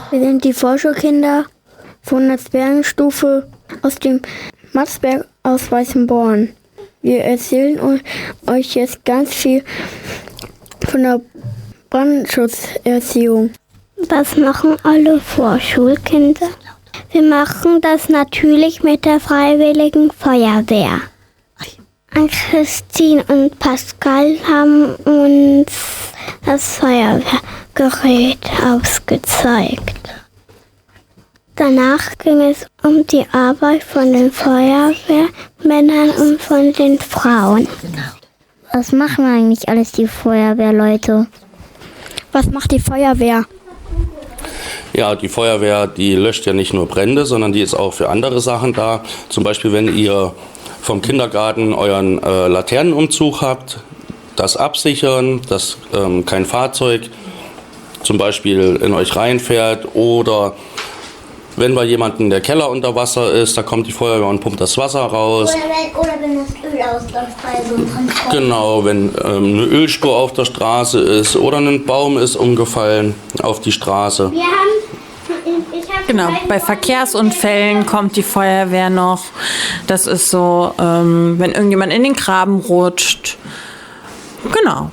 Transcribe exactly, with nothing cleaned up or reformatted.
Wir sind die Vorschulkinder von der Zwergenstufe aus dem Matzberg aus Weißenborn. Wir erzählen euch jetzt ganz viel von der Brandschutzerziehung. Was machen alle Vorschulkinder? Wir machen das natürlich mit der Freiwilligen Feuerwehr. Christine und Pascal haben uns das Feuerwehrgerät ausgezeigt. Danach ging es um die Arbeit von den Feuerwehrmännern und von den Frauen. Was machen eigentlich alles die Feuerwehrleute? Was macht die Feuerwehr? Ja, die Feuerwehr, die löscht ja nicht nur Brände, sondern die ist auch für andere Sachen da. Zum Beispiel, wenn ihr vom Kindergarten euren äh, Laternenumzug habt, das absichern, dass ähm, kein Fahrzeug zum Beispiel in euch reinfährt, oder wenn bei jemandem der Keller unter Wasser ist, da kommt die Feuerwehr und pumpt das Wasser raus. Oder wenn, oder wenn das Öl ausläuft bei so einem Transport. Genau, wenn ähm, eine Ölspur auf der Straße ist oder ein Baum ist umgefallen auf die Straße. Wir haben, ich hab Genau, bei Verkehrsunfällen kommt die Feuerwehr noch. Das ist so, ähm, wenn irgendjemand in den Graben rutscht. Genau.